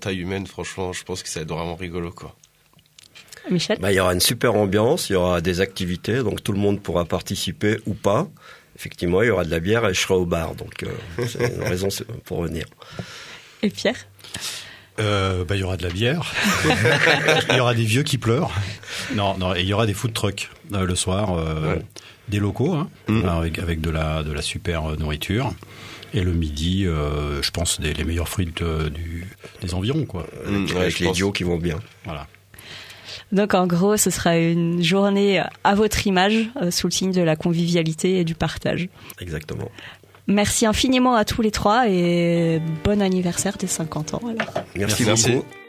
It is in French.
taille humaine, franchement, je pense que ça va être vraiment rigolo, quoi. Michel ? Il y aura une super ambiance, il y aura des activités, donc tout le monde pourra participer ou pas. Effectivement, il y aura de la bière et je serai au bar, donc c'est une raison pour venir. Et Pierre ? Il y aura de la bière. Il y aura des vieux qui pleurent. Non, et il y aura des food trucks le soir, des locaux, avec de la super nourriture. Et le midi, je pense les meilleurs fruits des environs, quoi. Avec les duos qui vont bien. Voilà. Donc en gros, ce sera une journée à votre image, sous le signe de la convivialité et du partage. Exactement. Merci infiniment à tous les trois et bon anniversaire des 50 ans alors. Merci beaucoup.